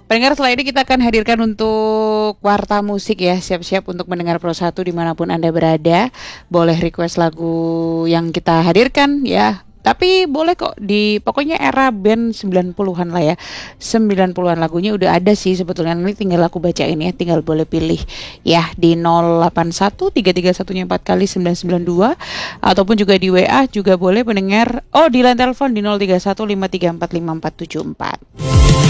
Pendengar, setelah ini kita akan hadirkan untuk Warta Musik ya. Siap-siap untuk mendengar Pro 1 dimanapun Anda berada. Boleh request lagu yang kita hadirkan ya. Tapi boleh kok pokoknya era band 90-an lah ya. 90-an lagunya udah ada sih sebetulnya. Nanti tinggal aku bacain ya, tinggal boleh pilih ya di 081 331 4 kali 992 ataupun juga di WA juga boleh pendengar. Oh, di line telepon di 031 534 5474.